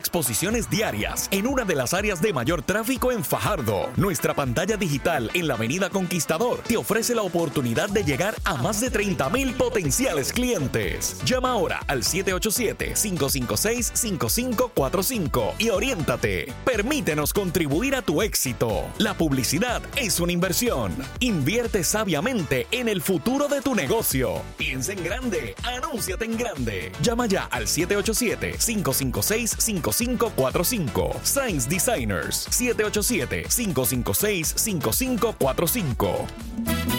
exposiciones diarias en una de las áreas de mayor tráfico en Fajardo. Nuestra pantalla digital en la Avenida Conquistador te ofrece la oportunidad de llegar a más de 30,000 potenciales clientes. Llama ahora al 787-556-5545 y oriéntate. Permítenos contribuir a tu éxito. La publicidad es una inversión. Invierte sabiamente en el futuro de tu negocio. Piensa en grande. Anúnciate en grande. Llama ya al 787-556-5545. Science Designers. 787-556-5545.